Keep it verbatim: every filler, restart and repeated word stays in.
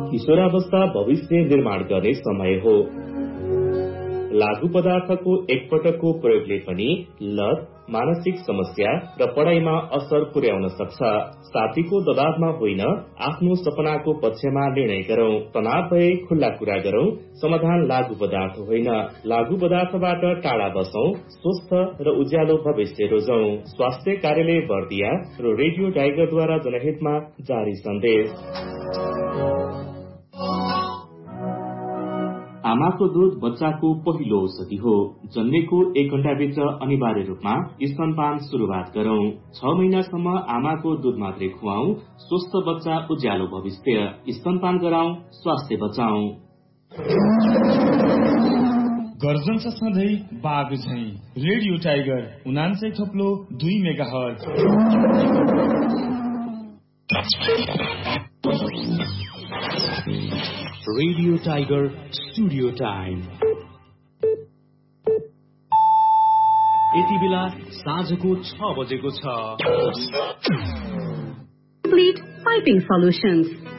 किशोरावस्था भविष्य निर्माण गर्ने समय हो। लागू पदार्थको एकपटकको प्रयोगले पनि लत, मानसिक समस्या र पढाइमा असर पुर्याउन सक्छ। साथीको दबावमा होइन, आफ्नो सपनाको पक्षमा निर्णय गरौं। तनाव भए खुल्ला कुरा गरौं। समाधान लागू पदार्थ होइन। लागू पदार्थबाट टाढा बसौं। स्वस्थ र उज्यालो भविष्य रोजौं। स्वास्थ्य कार्यालय बर्दिया र रेडियो टाइगरद्वारा जनहितमा जारी सन्देश। आमाको दूध बच्चाको पहिलो औषधि हो। जन्मेको एक घण्टाभित्र अनिवार्य रूपमा स्तनपान शुरूआत गरौं। छ महिनासम्म आमाको दूध मात्रै खुवाऊ। स्वस्थ बच्चा उज्यालो भविष्य। स्तनपान गराउँ, स्वास्थ्य बचाऊ। गर्जन छ सधैँ बाघ झैं। रेडियो टाइगर उनान्सय थप्लो दुई mega hertz. Radio tiger studio time यति बेला साँझको छ बजेको छ। Complete Piping Solutions